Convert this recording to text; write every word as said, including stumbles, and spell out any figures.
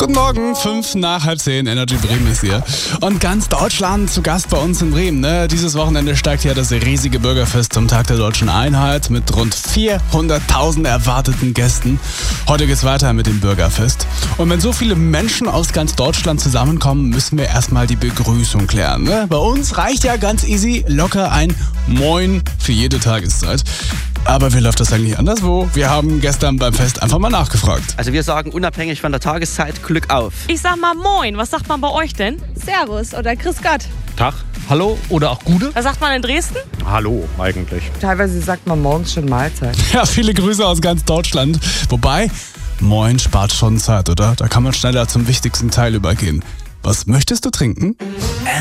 Guten Morgen, fünf nach halb zehn, Energy Bremen ist hier. Und ganz Deutschland zu Gast bei uns in Bremen. Ne? Dieses Wochenende steigt ja das riesige Bürgerfest zum Tag der Deutschen Einheit mit rund vierhunderttausend erwarteten Gästen. Heute geht's weiter mit dem Bürgerfest. Und wenn so viele Menschen aus ganz Deutschland zusammenkommen, müssen wir erstmal die Begrüßung klären. Ne? Bei uns reicht ja ganz easy locker ein Moin für jede Tageszeit. Aber wie läuft das eigentlich anderswo? Wir haben gestern beim Fest einfach mal nachgefragt. Also wir sagen unabhängig von der Tageszeit Glück auf. Ich sag mal Moin. Was sagt man bei euch denn? Servus oder Grüß Gott. Tag, Hallo oder auch Gude? Was sagt man in Dresden? Hallo eigentlich. Teilweise sagt man morgens schon Mahlzeit. Ja, viele Grüße aus ganz Deutschland. Wobei, Moin spart schon Zeit, oder? Da kann man schneller zum wichtigsten Teil übergehen. Was möchtest du trinken?